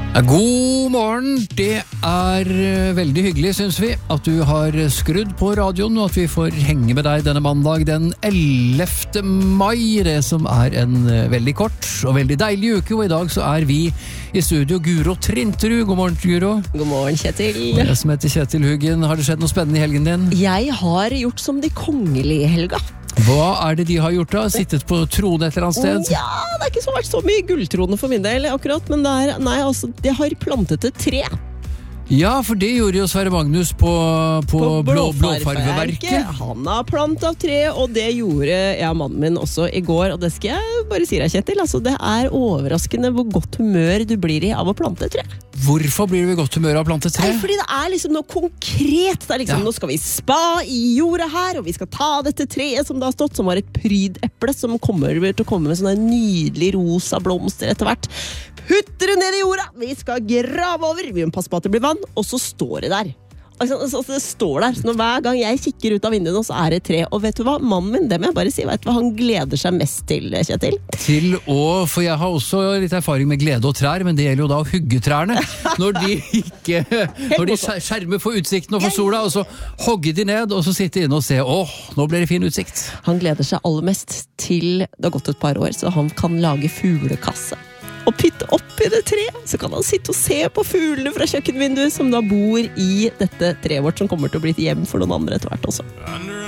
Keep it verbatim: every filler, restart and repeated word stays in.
God morgen, det er veldig hyggelig, synes vi, at du har skrudd på radioen, og at vi får henge med deg denne mandag den ellevte mai, det som er en veldig kort og veldig deilig uke, og i dag så er vi i studio Guro Trinterud. God morgen, Guro. God morgen, Kjetil. Og jeg som heter Kjetil Huggen. Har det skjedd noe spennende i helgen din? Jeg har gjort som de kongelige i helga. Hva er det de har gjort da? Sittet på trone et eller annet sted? Ja, det er ikke så vært så mye gulltrone for min del akkurat, men det er, nei, altså, de har plantet et tre. Ja, for det gjorde jo Sverre Magnus på, på, på blå, Blåfarveverket. Han har plantet tre, og det gjorde jeg og mannen min også i går, og det skal jeg bare si deg, Kjetil. Altså, det er overraskende hvor godt humør du blir i av å plante tre. Hvorfor blir du i godt humør av å plante tre? Nei, fordi det er liksom noe konkret. Det er liksom, ja. Nå skal vi spa i jorda her, og vi skal ta dette treet som det har stått, som var et prydeple, som kommer til å komme med sånne nydelig rosa blomster etter hvert. Putter det ned i jorda, vi skal grave over, vi må passe på at det blir vann, og så står det der. Altså, altså, det står der, så når hver gang jeg kikker ut av vinduet nå, så er det tre. Og vet du hva, mannen min, det må jeg bare si, vet du hva han gleder seg mest til, Kjetil? Til å, for jeg har også litt erfaring med glede og trær, men det gjelder jo da å hugge trærne. Når de ikke, når de skjermer for utsikten og for sola, og så hogger de ned, og så sitter de inne og ser, åh, nå blir det fin utsikt. Han gleder seg aller mest til, det har gått et par år, så han kan lage fuglekasse. Og pytte opp i det treet, så kan han sitte og se på fuglene fra kjøkkenvinduet som da bor i dette treet vårt, som kommer til å bli et hjem for noen andre etter hvert også.